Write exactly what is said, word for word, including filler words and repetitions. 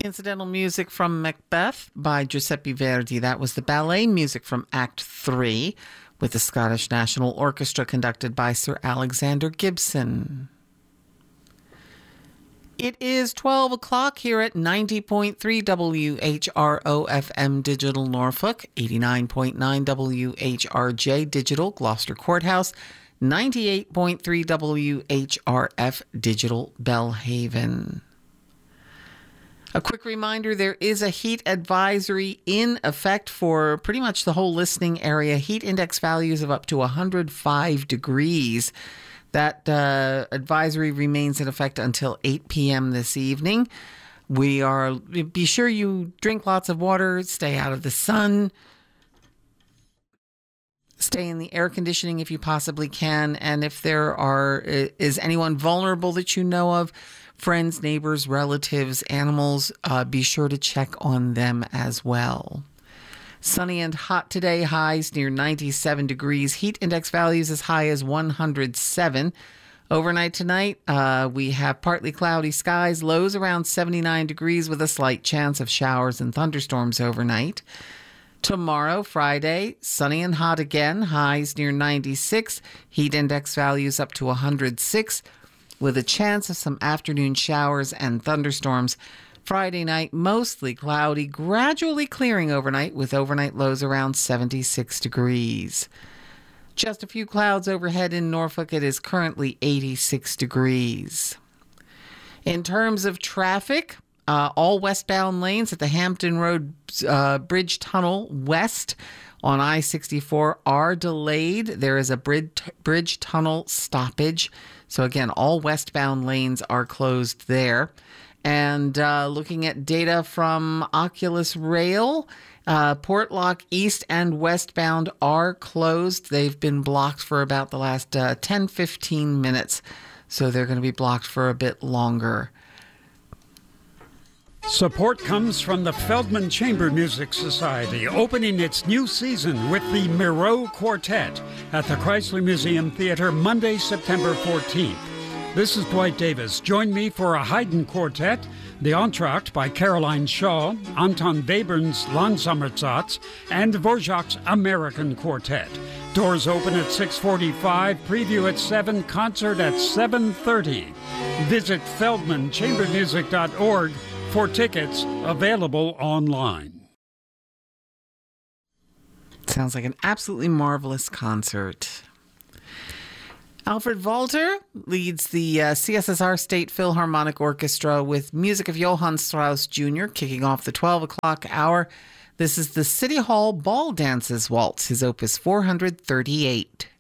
Incidental music from Macbeth by Giuseppe Verdi. That was the ballet music from Act three with the Scottish National Orchestra conducted by Sir Alexander Gibson. It is twelve o'clock here at ninety point three W H R O F M Digital Norfolk, eighty-nine point nine W H R J Digital Gloucester Courthouse, ninety-eight point three W H R F Digital Belhaven. A quick reminder, there is a heat advisory in effect for pretty much the whole listening area. Heat index values of up to one hundred five degrees. That uh, advisory remains in effect until eight p.m. this evening. We are, be sure you drink lots of water, stay out of the sun, stay in the air conditioning if you possibly can. And if there are, is anyone vulnerable that you know of, friends, neighbors, relatives, animals, uh, be sure to check on them as well. Sunny and hot today, highs near ninety-seven degrees. Heat index values as high as one hundred seven. Overnight tonight, uh, we have partly cloudy skies, lows around seventy-nine degrees with a slight chance of showers and thunderstorms overnight. Tomorrow, Friday, sunny and hot again, highs near ninety-six. Heat index values up to one hundred six with a chance of some afternoon showers and thunderstorms. Friday night, mostly cloudy, gradually clearing overnight with overnight lows around seventy-six degrees. Just a few clouds overhead in Norfolk. It is currently eighty-six degrees. In terms of traffic, uh, all westbound lanes at the Hampton Road uh, Bridge Tunnel West on I sixty-four are delayed. There is a bridge, bridge tunnel stoppage. So again, all westbound lanes are closed there. And uh, looking at data from Oculus Rail, uh, Portlock East and westbound are closed. They've been blocked for about the last uh, ten, fifteen minutes. So they're going to be blocked for a bit longer. Support comes from the Feldman Chamber Music Society, opening its new season with the Miro Quartet at the Chrysler Museum Theater Monday, September fourteenth. This is Dwight Davis. Join me for a Haydn Quartet, the Entr'acte by Caroline Shaw, Anton Webern's Langsammersatz, and Dvorak's American Quartet. Doors open at six forty-five, preview at seven, concert at seven thirty. Visit feldman chamber music dot org for tickets, available online. Sounds like an absolutely marvelous concert. Alfred Walter leads the uh, C S S R State Philharmonic Orchestra with music of Johann Strauss Junior kicking off the twelve o'clock hour. This is the City Hall Ball Dances Waltz, his opus four hundred thirty-eight.